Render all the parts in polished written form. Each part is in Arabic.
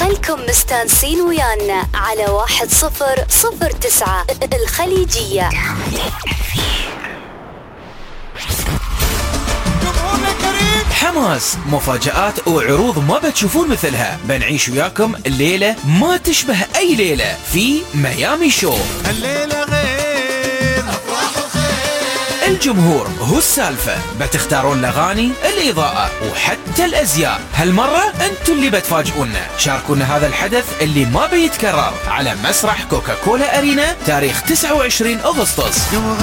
خلكم مستانسين ويانا على 1009 الخليجية. حماس، مفاجآت وعروض ما بتشوفون مثلها. بنعيش وياكم الليلة ما تشبه أي ليلة في ميامي شو. الليلة غير أفراح وخير. الجمهور هو السالفة، بتختارون الأغاني، الإضاءة وحتى الأزياء. هالمرة أنتوا اللي بتفاجئونا. شاركونا هذا الحدث اللي ما بيتكرر على مسرح كوكاكولا أرينا تاريخ 29 أغسطس.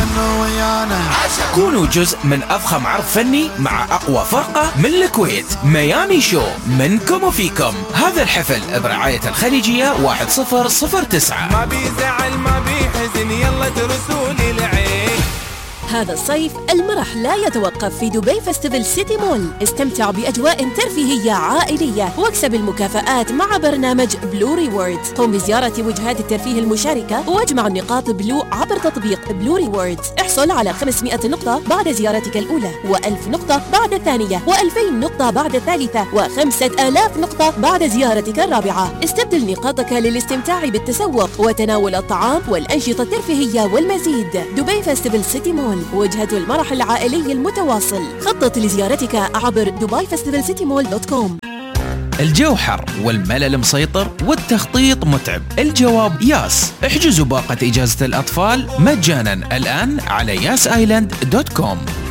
كونوا جزء من أضخم عرض فني مع أقوى فرقة من الكويت. ميامي شو، منكم وفيكم. هذا الحفل برعاية الخليجية 1009. ما بيزعل ما بيحزن، يلا ترسولي العين. هذا الصيف المرح لا يتوقف في دبي فيستيفال سيتي مول. استمتع بأجواء ترفيهية عائلية واكسب المكافآت مع برنامج بلو ريوردز. قم بزيارة وجهات الترفيه المشاركة واجمع النقاط بلو عبر تطبيق بلو ريوردز. احصل على 500 نقطة بعد زيارتك الأولى، و1000 نقطة بعد الثانية، و2000 نقطة بعد الثالثة، و5000 نقطة بعد زيارتك الرابعة. استبدل نقاطك للاستمتاع بالتسوق وتناول الطعام والأنشطة الترفيهية والمزيد. دبي فيستيفال سيتي مول، وجهة المرح العائلي المتواصل. خطط لزيارتك عبر dubaifestivalcitymall.com. الجو حر والملل مسيطر والتخطيط متعب. الجواب ياس. احجزوا باقة إجازة الأطفال مجانا الآن على yasisland.com.